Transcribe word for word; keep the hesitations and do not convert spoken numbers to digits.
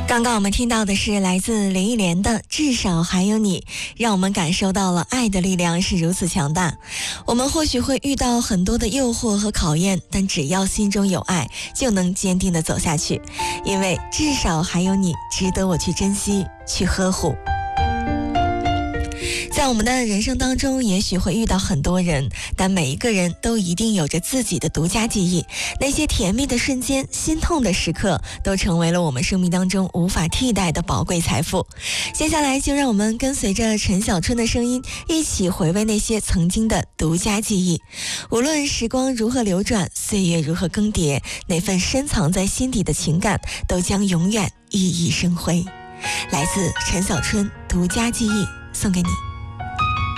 刚刚我们听到的是来自林忆莲的《至少还有你》，让我们感受到了爱的力量是如此强大。我们或许会遇到很多的诱惑和考验，但只要心中有爱，就能坚定地走下去，因为至少还有你，值得我去珍惜，去呵护。在我们的人生当中，也许会遇到很多人，但每一个人都一定有着自己的独家记忆。那些甜蜜的瞬间，心痛的时刻，都成为了我们生命当中无法替代的宝贵财富。接下来就让我们跟随着陈小春的声音，一起回味那些曾经的独家记忆。无论时光如何流转，岁月如何更迭，那份深藏在心底的情感，都将永远熠熠生辉。来自陈小春独家记忆，送给你。